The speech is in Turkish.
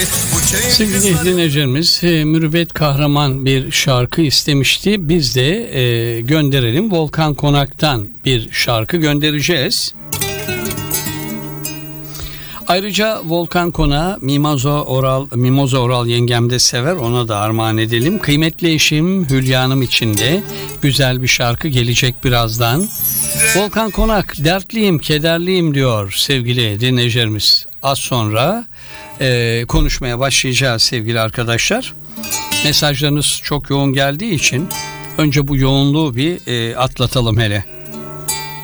Sevgili dinleyicilerimiz, Mürüvvet Kahraman bir şarkı istemişti. Biz de gönderelim. Volkan Konak'tan bir şarkı göndereceğiz. Ayrıca Volkan Konak'a Mimoza Oral yengem de sever, ona da armağan edelim. Kıymetli eşim Hülya Hanım için de güzel bir şarkı gelecek birazdan. Volkan Konak, dertliyim, kederliyim diyor sevgili dinleyicilerimiz. Az sonra konuşmaya başlayacağız sevgili arkadaşlar. Mesajlarınız çok yoğun geldiği için önce bu yoğunluğu bir atlatalım hele.